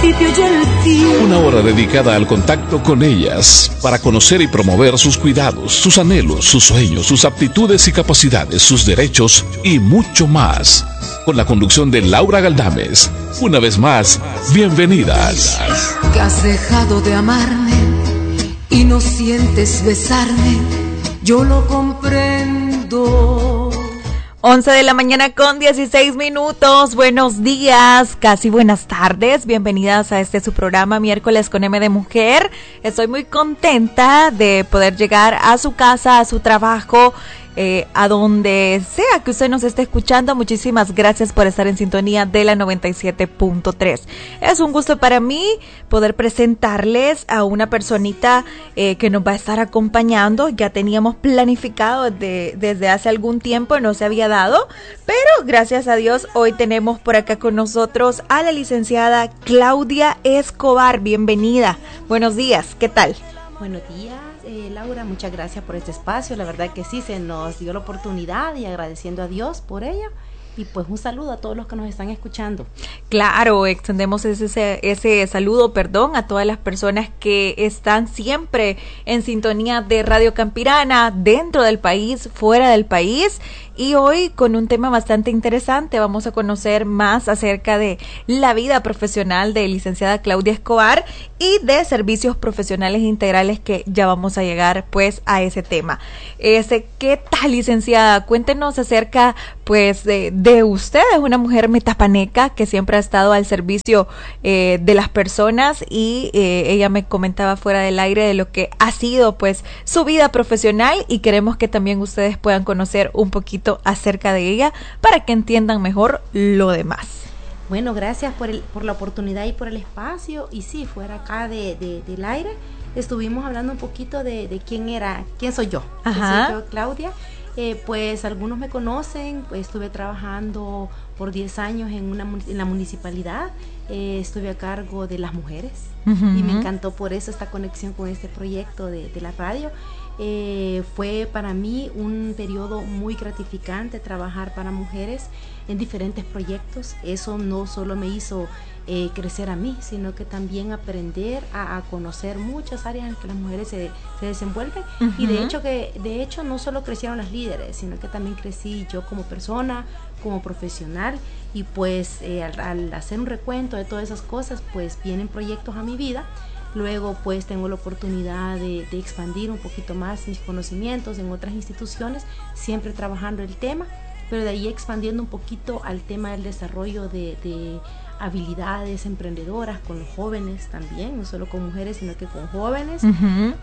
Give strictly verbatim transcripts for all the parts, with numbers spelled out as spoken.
principio y el fin. Una hora dedicada al contacto con ellas, para conocer y promover sus cuidados, sus anhelos, sus sueños, sus aptitudes y capacidades, sus derechos y mucho más. Con la conducción de Laura Galdames. Una vez más, bienvenidas. Que has dejado de amarme y no sientes besarme, yo lo comprendo. once de la mañana con dieciséis minutos, buenos días, casi buenas tardes, bienvenidas a este su programa Miércoles con M de Mujer. Estoy muy contenta de poder llegar a su casa, a su trabajo, Eh, a donde sea que usted nos esté escuchando. Muchísimas gracias por estar en sintonía de la noventa y siete punto tres. Es un gusto para mí poder presentarles a una personita eh, que nos va a estar acompañando. Ya teníamos planificado de, desde hace algún tiempo, no se había dado, pero gracias a Dios hoy tenemos por acá con nosotros a la licenciada Claudia Escobar. Bienvenida, buenos días, ¿qué tal? Buenos días, eh, Laura, muchas gracias por este espacio. La verdad que sí, se nos dio la oportunidad y agradeciendo a Dios por ello. Y pues un saludo a todos los que nos están escuchando. Claro, extendemos ese, ese saludo, perdón, a todas las personas que están siempre en sintonía de Radio Campirana, dentro del país, fuera del país. Y hoy con un tema bastante interesante vamos a conocer más acerca de la vida profesional de licenciada Claudia Escobar y de servicios profesionales integrales, que ya vamos a llegar pues a ese tema. Ese, ¿qué tal, licenciada? Cuéntenos acerca pues de, de usted. Es una mujer metapaneca que siempre ha estado al servicio eh, de las personas y eh, ella me comentaba fuera del aire de lo que ha sido pues su vida profesional, y queremos que también ustedes puedan conocer un poquito acerca de ella para que entiendan mejor lo demás. Bueno, gracias por, el, por la oportunidad y por el espacio. Y sí, fuera acá de, de, del aire, estuvimos hablando un poquito de, de quién era, quién soy yo. Ajá. Soy yo, Claudia. Eh, pues algunos me conocen, pues estuve trabajando por diez años en, una, en la municipalidad. Eh, estuve a cargo de las mujeres. Uh-huh. Y me encantó por eso esta conexión con este proyecto de, de la radio. Eh, fue para mí un periodo muy gratificante trabajar para mujeres en diferentes proyectos. Eso no solo me hizo eh, crecer a mí, sino que también aprender a, a conocer muchas áreas en las que las mujeres se, se desenvuelven. Uh-huh. Y de hecho que de hecho no solo crecieron las líderes, sino que también crecí yo como persona, como profesional. Y pues eh, al, al hacer un recuento de todas esas cosas, pues vienen proyectos a mi vida. Luego pues tengo la oportunidad de, de expandir un poquito más mis conocimientos en otras instituciones, siempre trabajando el tema, pero de ahí expandiendo un poquito al tema del desarrollo de, de habilidades emprendedoras con los jóvenes también, no solo con mujeres sino que con jóvenes. Uh-huh.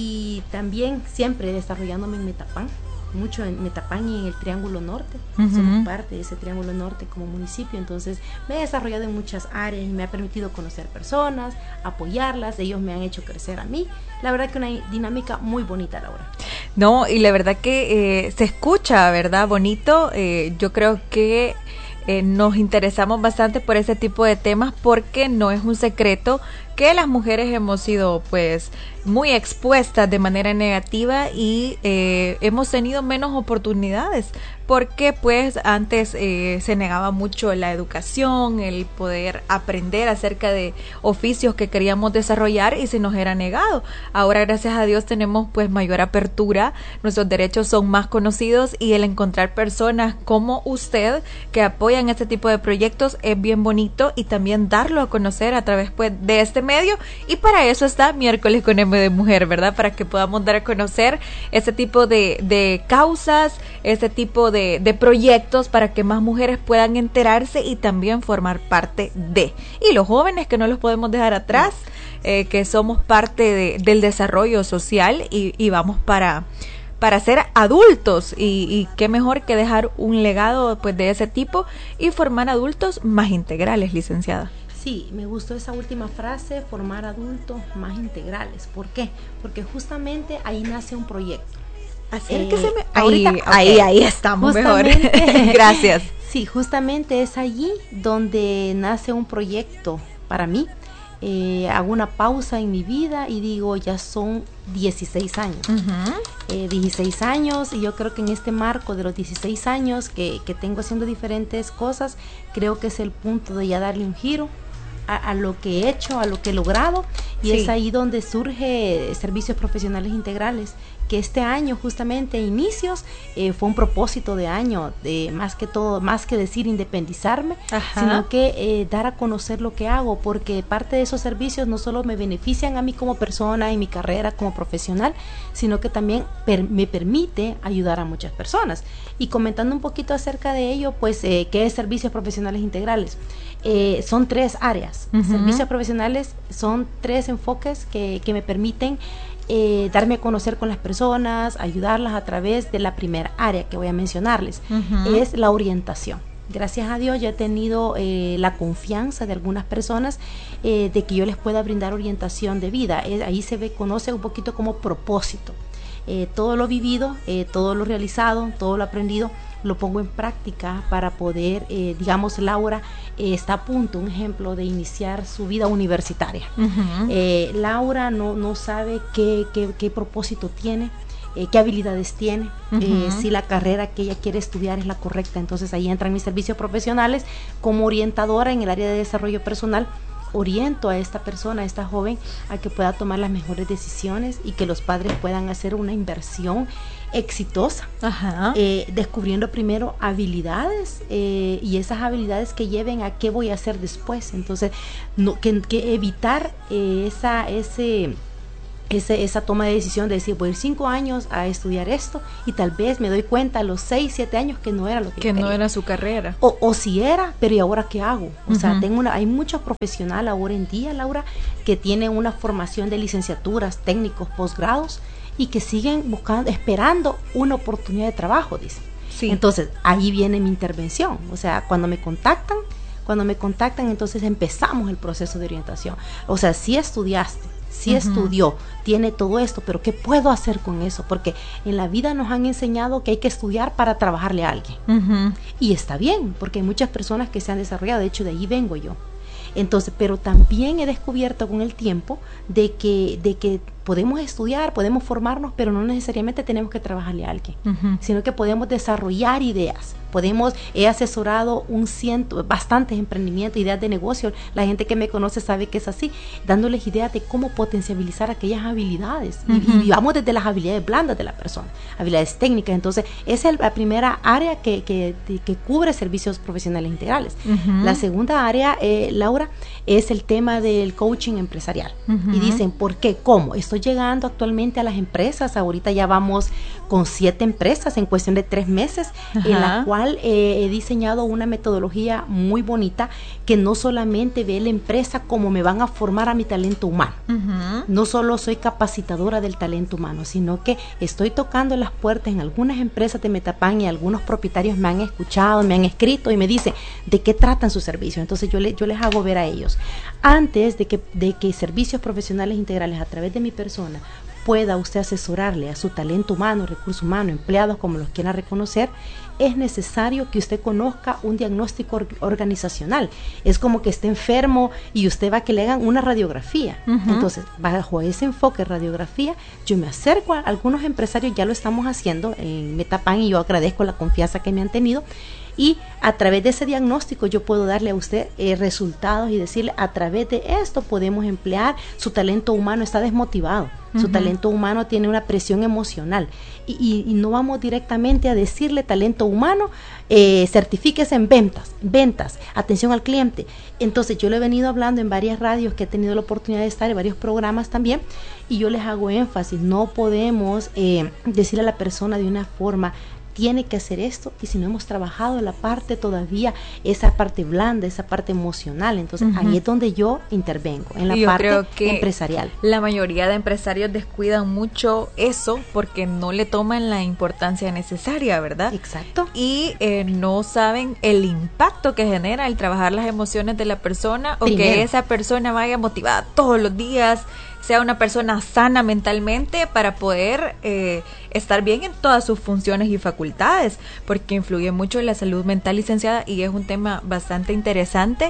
Y también siempre desarrollándome en Metapán, mucho en Metapán y en el Triángulo Norte. Uh-huh. Somos parte de ese Triángulo Norte como municipio, entonces me he desarrollado en muchas áreas y me ha permitido conocer personas, apoyarlas, ellos me han hecho crecer a mí. La verdad que una dinámica muy bonita, Laura. No, y la verdad que eh, se escucha, ¿verdad? Bonito. Eh, yo creo que eh, nos interesamos bastante por ese tipo de temas, porque no es un secreto que las mujeres hemos sido pues muy expuestas de manera negativa y eh, hemos tenido menos oportunidades, porque pues antes eh, se negaba mucho la educación, el poder aprender acerca de oficios que queríamos desarrollar y se nos era negado. Ahora gracias a Dios tenemos pues mayor apertura, nuestros derechos son más conocidos y el encontrar personas como usted que apoyan este tipo de proyectos es bien bonito, y también darlo a conocer a través pues de este medio. Y para eso está Miércoles con M de Mujer, ¿verdad? Para que podamos dar a conocer este tipo de, de causas, este tipo de, de proyectos, para que más mujeres puedan enterarse y también formar parte de. Y los jóvenes, que no los podemos dejar atrás, eh, que somos parte de, del desarrollo social y, y vamos para... para ser adultos, y, y qué mejor que dejar un legado pues de ese tipo y formar adultos más integrales, licenciada. Sí, me gustó esa última frase, formar adultos más integrales. ¿Por qué? Porque justamente ahí nace un proyecto. Acérquese, eh, ahí, ahorita, ahí, okay. ahí estamos mejor. Gracias. Sí, justamente es allí donde nace un proyecto para mí. Eh, hago una pausa en mi vida y digo, ya son dieciséis años. Uh-huh. eh, dieciséis años, y yo creo que en este marco de los dieciséis años que, que tengo haciendo diferentes cosas, creo que es el punto de ya darle un giro a, a lo que he hecho, a lo que he logrado, y sí. es ahí donde surge Servicios Profesionales Integrales, que este año justamente a inicios eh, fue un propósito de año, de más que todo, más que decir independizarme, Ajá. sino que eh, dar a conocer lo que hago, porque parte de esos servicios no solo me benefician a mí como persona y mi carrera como profesional, sino que también per, me permite ayudar a muchas personas. Y comentando un poquito acerca de ello, pues, eh, ¿qué es Servicios Profesionales Integrales? Eh, son tres áreas. Uh-huh. Servicios profesionales son tres enfoques que, que me permiten Eh, darme a conocer con las personas, ayudarlas a través de la primera área que voy a mencionarles, uh-huh. es la orientación. Gracias a Dios ya he tenido eh, la confianza de algunas personas eh, de que yo les pueda brindar orientación de vida. Eh, ahí se ve, conoce un poquito como propósito. Eh, todo lo vivido, eh, todo lo realizado, todo lo aprendido, lo pongo en práctica para poder, eh, digamos, Laura eh, está a punto, un ejemplo, de iniciar su vida universitaria. Uh-huh. Eh, Laura no, no sabe qué, qué, qué propósito tiene, eh, qué habilidades tiene, uh-huh. eh, si la carrera que ella quiere estudiar es la correcta. Entonces ahí entran mis servicios profesionales como orientadora en el área de desarrollo personal. Oriento a esta persona, a esta joven, a que pueda tomar las mejores decisiones y que los padres puedan hacer una inversión exitosa, Ajá. Eh, descubriendo primero habilidades eh, y esas habilidades que lleven a qué voy a hacer después. Entonces, no, que, que evitar eh, esa, ese... Ese, esa toma de decisión de decir, voy a ir cinco años a estudiar esto y tal vez me doy cuenta a los seis, siete años que no era lo que, que yo no quería. era su carrera. O, o si era, pero ¿y ahora qué hago? O uh-huh. sea, tengo una, hay muchos profesionales ahora en día, Laura, que tienen una formación de licenciaturas, técnicos, posgrados y que siguen buscando, esperando una oportunidad de trabajo, dicen. Sí. Entonces, ahí viene mi intervención. O sea, cuando me contactan, cuando me contactan, entonces empezamos el proceso de orientación. O sea, si estudiaste, sí uh-huh. estudió, tiene todo esto, pero ¿qué puedo hacer con eso? Porque en la vida nos han enseñado que hay que estudiar para trabajarle a alguien. Uh-huh. Y está bien, porque hay muchas personas que se han desarrollado, de hecho de ahí vengo yo. Entonces, pero también he descubierto con el tiempo de que, de que podemos estudiar, podemos formarnos, pero no necesariamente tenemos que trabajarle a alguien, uh-huh. sino que podemos desarrollar ideas. Podemos, he asesorado un ciento, bastantes emprendimientos, ideas de negocio. La gente que me conoce sabe que es así, dándoles ideas de cómo potencializar aquellas habilidades. Uh-huh. Y, y vamos desde las habilidades blandas de la persona, habilidades técnicas. Entonces, esa es la primera área que, que, que cubre servicios profesionales integrales. Uh-huh. La segunda área, eh, Laura, es el tema del coaching empresarial. Uh-huh. Y dicen, ¿por qué? ¿Cómo? Estoy llegando actualmente a las empresas. Ahorita ya vamos con siete empresas en cuestión de tres meses, uh-huh. en la cual Eh, he diseñado una metodología muy bonita que no solamente ve la empresa como me van a formar a mi talento humano. Uh-huh. No solo soy capacitadora del talento humano, sino que estoy tocando las puertas en algunas empresas de Metapan y algunos propietarios me han escuchado, me han escrito y me dicen de qué tratan sus servicios. Entonces yo, le, yo les hago ver a ellos. Antes de que, de que Servicios Profesionales Integrales a través de mi persona pueda usted asesorarle a su talento humano, recurso humano, empleados, como los quiera reconocer, es necesario que usted conozca un diagnóstico or- organizacional. Es como que esté enfermo y usted va a que le hagan una radiografía. Uh-huh. Entonces, bajo ese enfoque radiografía, yo me acerco a algunos empresarios, ya lo estamos haciendo en Metapan y yo agradezco la confianza que me han tenido. Y a través de ese diagnóstico yo puedo darle a usted eh, resultados y decirle, a través de esto podemos emplear, su talento humano está desmotivado, uh-huh. su talento humano tiene una presión emocional y, y, y no vamos directamente a decirle talento humano, eh, certifíquese en ventas, ventas, atención al cliente. Entonces yo le he venido hablando en varias radios que he tenido la oportunidad de estar, en varios programas también, y yo les hago énfasis, no podemos eh, decirle a la persona de una forma, tiene que hacer esto, y si no hemos trabajado la parte todavía, esa parte blanda, esa parte emocional, entonces uh-huh. ahí es donde yo intervengo, en la yo parte creo que empresarial. La mayoría de empresarios descuidan mucho eso porque no le toman la importancia necesaria, ¿verdad? Exacto. Y eh, no saben el impacto que genera el trabajar las emociones de la persona o Primero. que esa persona vaya motivada todos los días, sea una persona sana mentalmente para poder eh, estar bien en todas sus funciones y facultades, porque influye mucho en la salud mental, licenciada, y es un tema bastante interesante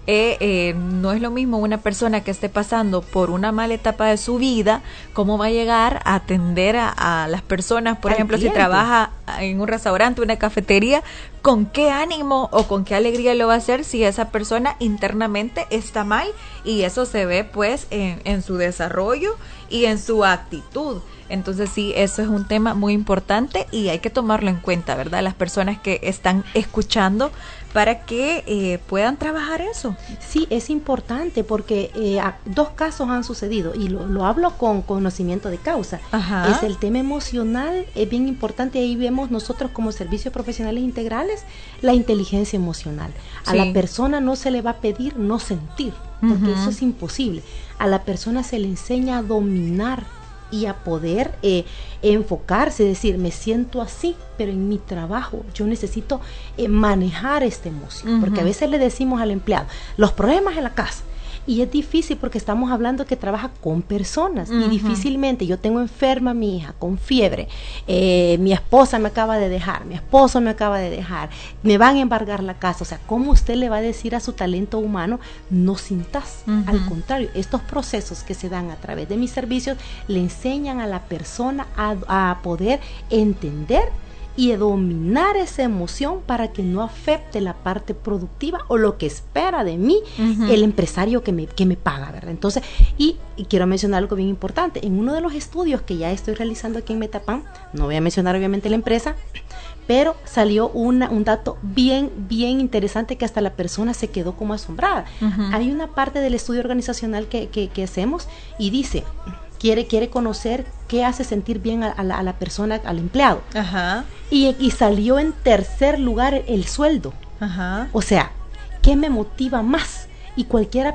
eh, eh, no es lo mismo una persona que esté pasando por una mala etapa de su vida, cómo va a llegar a atender a, a las personas, por Al ejemplo, cliente. si trabaja en un restaurante, una cafetería, con qué ánimo o con qué alegría lo va a hacer si esa persona internamente está mal, y eso se ve pues en, en su desarrollo y en su actitud. Entonces sí, eso es un tema muy importante y hay que tomarlo en cuenta, ¿verdad? Las personas que están escuchando para que eh, puedan trabajar eso. Sí, es importante porque eh, a- dos casos han sucedido y lo, lo hablo con conocimiento de causa. Ajá. Es el tema emocional, es bien importante. Ahí vemos nosotros como servicios profesionales integrales la inteligencia emocional. A Sí. la persona no se le va a pedir no sentir, porque Ujú. eso es imposible. A la persona se le enseña a dominar y a poder eh, enfocarse, es decir, me siento así, pero en mi trabajo yo necesito eh, manejar esta emoción, Ujú. porque a veces le decimos al empleado, los problemas en la casa, y es difícil porque estamos hablando que trabaja con personas, Ujú. y difícilmente, yo tengo enferma a mi hija con fiebre, eh, mi esposa me acaba de dejar, mi esposo me acaba de dejar, me van a embargar la casa, o sea, ¿cómo usted le va a decir a su talento humano, no sintas? Ujú. Al contrario, estos procesos que se dan a través de mis servicios le enseñan a la persona a, a poder entender y a dominar esa emoción para que no afecte la parte productiva o lo que espera de mí Ujú. el empresario que me, que me paga, ¿verdad? Entonces, y, y quiero mencionar algo bien importante, en uno de los estudios que ya estoy realizando aquí en Metapan, no voy a mencionar obviamente la empresa, pero salió una, un dato bien, bien interesante que hasta la persona se quedó como asombrada. Ujú. Hay una parte del estudio organizacional que, que, que hacemos y dice, quiere, quiere conocer qué hace sentir bien a, a, la, a la persona, al empleado. Ajá, Y, y salió en tercer lugar el sueldo. ajá. O sea, ¿qué me motiva más? Y cualquiera